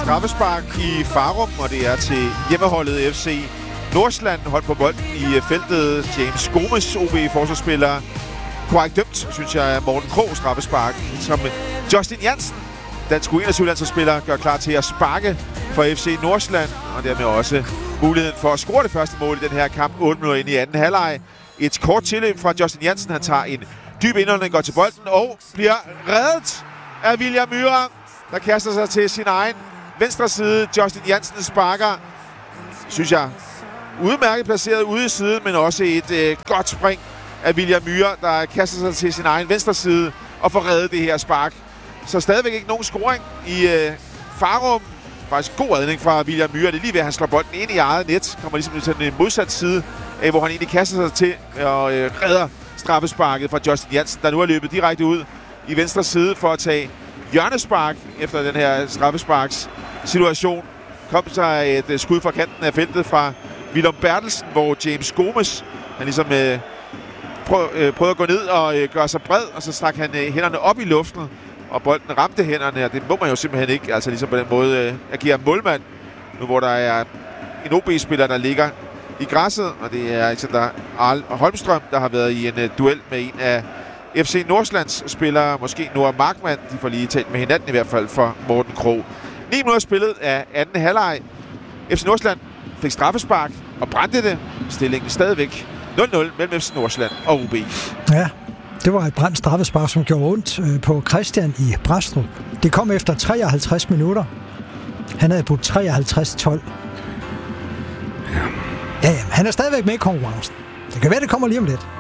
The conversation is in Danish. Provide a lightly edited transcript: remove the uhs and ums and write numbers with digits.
straffespark i Farum, og det er til hjemmeholdet FC Nordsjælland. Hold på bolden i feltet. James Gomes, OB-forsvarsspiller. Korrekt dømt, synes jeg, er Morten Krog straffespark, som Justin Jansen, dansk U21-landsholdsspiller, gør klar til at sparke for FC Nordsjælland, og dermed også muligheden for at score det første mål i den her kamp 8 minutter ind i anden halvleg. Et kort tilløb fra Justin Jansen. Han tager en dyb indholdning, går til bolden og bliver reddet af William Myhre, der kaster sig til sin egen venstre side. Justin Jansen sparker, synes jeg, udmærket placeret ude i siden, men også et godt spring af William Myhre, der kaster sig til sin egen venstre side og får reddet det her spark. Så stadigvæk ikke nogen scoring i Farum. Faktisk god redning fra William Myhre. Det er lige ved, at han slår bolden ind i eget net. Kommer ligesom til den modsatte side, hvor han egentlig kaster sig til og redder straffesparket fra Justin Jansen, der nu er løbet direkte ud i venstre side for at tage hjørnespark efter den her straffesparks situation. Kom så et skud fra kanten af feltet fra Willum Bertelsen, hvor James Gomes, han ligesom prøvede at gå ned og gøre sig bred, og så stak han hænderne op i luften, og bolden ramte hænderne, og det må man jo simpelthen ikke, altså ligesom på den måde agere målmand, nu hvor der er en OB-spiller, der ligger i græsset, og det er Alexander Holmstrøm, der har været i en duel med en af FC Nordsjællands spillere, måske Noah Markmann. De får lige talt med hinanden i hvert fald for Morten Krog. 9 minutter spillet af anden halvleg. FC Nordsjælland fik straffespark og brændte det. Stillingen stadigvæk 0-0 mellem FC Nordsjælland og OB. Ja, det var et brændt straffespark, som gjorde ondt på Christian i Brastrup. Det kom efter 53 minutter. Han havde budt 53-12. Ja, han er stadigvæk med i konkurrencen. Det kan være, det kommer lige om lidt.